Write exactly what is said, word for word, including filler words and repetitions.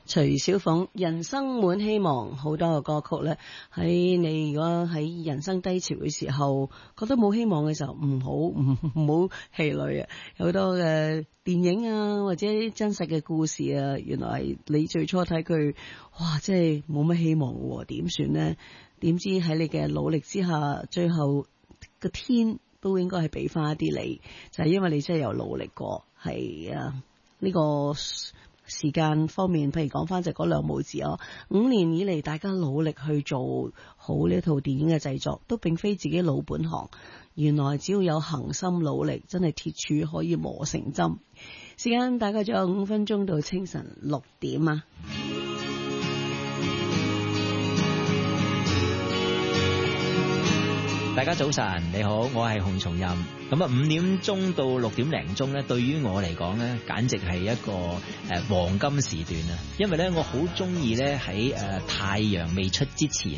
徐小鳳人生滿希望，好多嘅歌曲呢，喺你如果喺人生低潮嘅時候覺得冇希望嘅時候，唔好唔唔好氣餒啊！有好多嘅電影啊或者真實嘅故事啊，原來係你最初睇佢，哇，真係冇乜希望嘅，點算呢？點知喺你嘅努力之下，最後個天都應該係俾翻一啲你，就係因為你真係有努力過，係啊呢個。時間方面，譬如講翻就嗰兩母字哦，五年以嚟大家努力去做好呢套電影嘅製作，都並非自己老本行。原來只要有恆心努力，真係鐵柱可以磨成針。時間大概仲有五分鐘到清晨六點啊！ 大家早晨，你好，我係洪松蔭。咁啊，五點鐘到六點零鐘咧，對於我嚟講咧，簡直係一個誒黃金時段啊！因為咧，我好中意咧喺誒太陽未出之前。